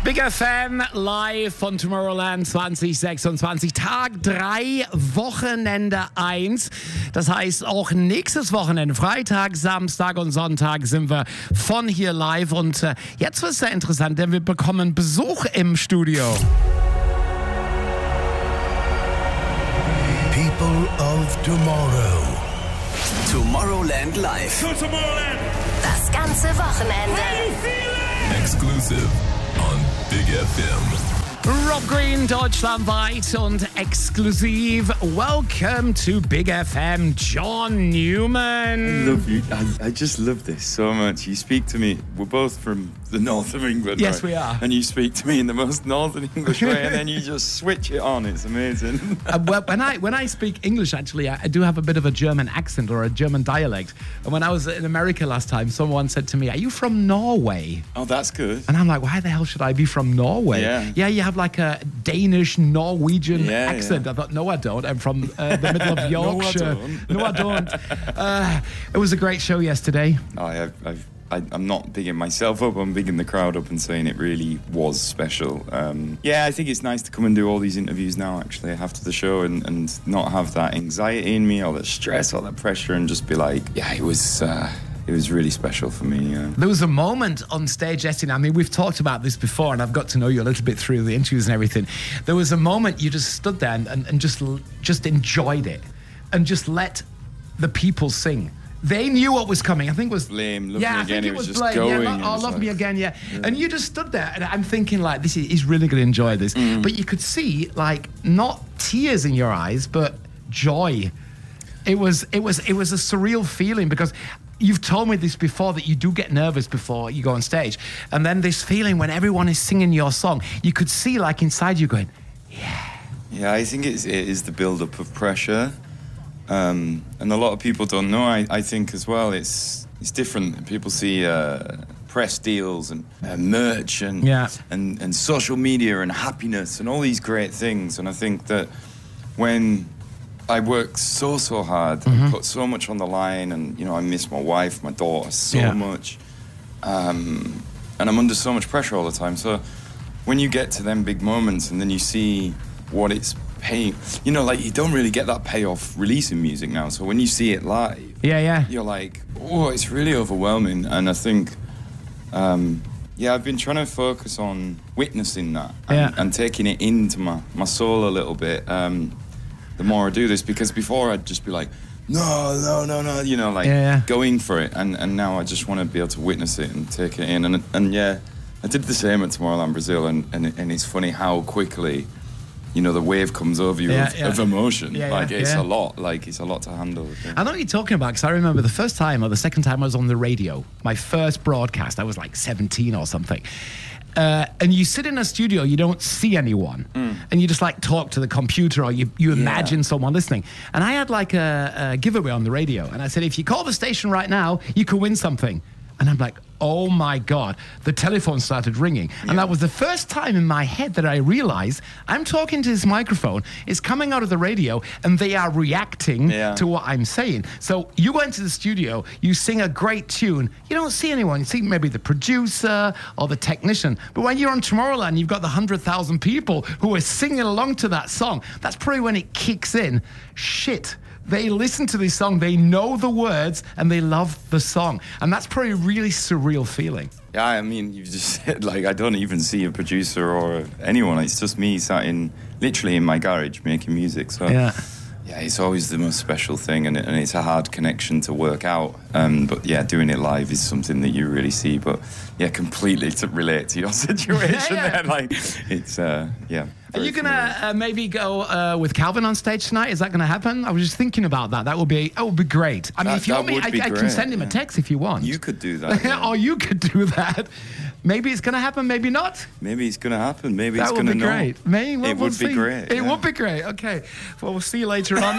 Big FM live von Tomorrowland 2026, Tag 3, Wochenende 1. Das heißt, auch nächstes Wochenende, Freitag, Samstag und Sonntag sind wir von hier live. Und jetzt wird es sehr interessant, denn wir bekommen Besuch im Studio. People of Tomorrow. Tomorrowland Live. Go Tomorrowland! Das ganze Wochenende. Exclusive on Big FM. Rob Green, deutschlandweit und exklusiv. Welcome to Big FM, John Newman. Love you. I just love this so much. You speak to me. We're both from the north of England. Yes, right? we are. And you speak to me in the most northern English way, and then you just switch it on. It's amazing. Well, when I speak English, actually, I do have a bit of a German accent or a German dialect. And when I was in America last time, someone said to me, "Are you from Norway?" Oh, that's good. And I'm like, why the hell should I be from Norway? Yeah. You have like a Danish, Norwegian Yeah, accent. yeah. I thought, no, I don't. I'm from the middle of Yorkshire. No, I don't. It was a great show yesterday. I'm not bigging myself up. I'm bigging the crowd up and saying it really was special. I think it's nice to come and do all these interviews now, actually, after the show and not have that anxiety in me or that stress or that pressure and just be like, yeah, it was really special for me. There was a moment on stage yesterday. I mean, we've talked about this before, and I've got to know you a little bit through the interviews and everything. There was a moment you just stood there and just enjoyed it and just let the people sing. They knew what was coming. I think it was Blame, Love Me I Again. think It it was was just Blame. going. Yeah, Love Me Again. Yeah. And you just stood there, and I'm thinking like, he's really going to enjoy this. But you could see like not tears in your eyes, but joy. It was a surreal feeling because you've told me this before that you do get nervous before you go on stage, and then this feeling when everyone is singing your song, you could see like inside you going, yeah. Yeah, I think it is the build-up of pressure. And a lot of people don't know, I think, as well. It's different. People see press deals and merch and social media and happiness and all these great things. And I think that when I work so hard and put so much on the line, and I miss my wife, my daughter so much, and I'm under so much pressure all the time. So when you get to them big moments and then you see what it's paying, like you don't really get that payoff releasing music now. So when you see it live, you're like, oh, it's really overwhelming. And I think, I've been trying to focus on witnessing that and taking it into my soul a little bit. The more I do this, because before I'd just be like, no, going for it. And now I just want to be able to witness it and take it in. And I did the same at Tomorrowland Brazil. And it's funny how quickly, the wave comes over you of emotion. It's a lot. Like, it's a lot to handle. I know what you're talking about, because I remember the first time or the second time I was on the radio, my first broadcast, I was like 17 or something. And you sit in a studio, you don't see anyone, and you just like talk to the computer, or you imagine someone listening. And I had like a giveaway on the radio, and I said, if you call the station right now, you can win something. And I'm like, oh my God, the telephone started ringing. And that was the first time in my head that I realized I'm talking to this microphone, it's coming out of the radio, and they are reacting to what I'm saying. So you go into the studio, you sing a great tune, you don't see anyone. You see maybe the producer or the technician. But when you're on Tomorrowland, you've got the 100,000 people who are singing along to that song. That's probably when it kicks in. Shit. They listen to this song, they know the words, and they love the song. And that's probably a really surreal feeling. Yeah, I mean, you just said, like, I don't even see a producer or anyone. It's just me sat literally in my garage making music. So, it's always the most special thing, and it's a hard connection to work out. But doing it live is something that you really see. But completely to relate to your situation there. Like, it's, Are you going to maybe go with Calvin on stage tonight? Is that going to happen? I was just thinking about that. That would be great. I mean, if you want me, I can send him a text if you want. You could do that. Or you could do that. Maybe it's going to happen, maybe not. Maybe it's going to happen. Maybe it's going to know. That would be great. Maybe, it would be great. It would be great. Okay. Well, we'll see you later on.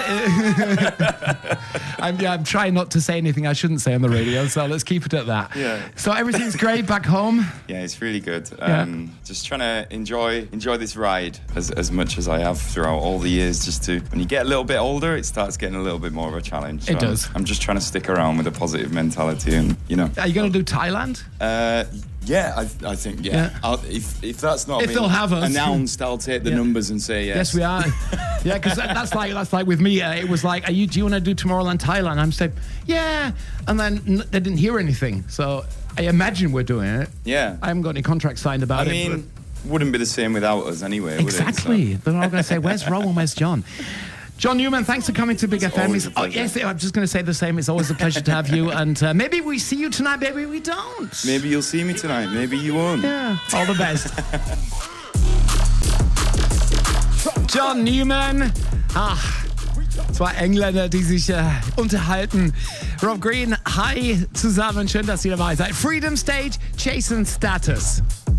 I'm trying not to say anything I shouldn't say on the radio, so let's keep it at that. Yeah. So everything's great back home? Yeah, it's really good. Just trying to enjoy this ride as much as I have throughout all the years. When you get a little bit older, it starts getting a little bit more of a challenge. So it does. I'm just trying to stick around with a positive mentality and, Are you going to do Thailand? Yeah, I think, yeah. If that's not If they'll have us. announced, I'll take the numbers and say yes. Yes, we are. Yeah, because that's like with me. It was like, do you want to do Tomorrowland Thailand? I'm saying, yeah. And then they didn't hear anything. So I imagine we're doing it. Yeah. I haven't got any contract signed about I mean, wouldn't be the same without us anyway, exactly. would it? They're all going to say, where's Rowan, where's John? John Newman, thanks for coming to Big FM. always a pleasure. Yes, I'm just going to say the same. It's always a pleasure to have you. And maybe we see you tonight, maybe we don't. Maybe you'll see me tonight, maybe you won't. Yeah, all the best. John Newman. Zwei Engländer, die sich unterhalten. Rob Green, hi zusammen. Schön, dass ihr dabei seid. Freedom Stage, Jason Status.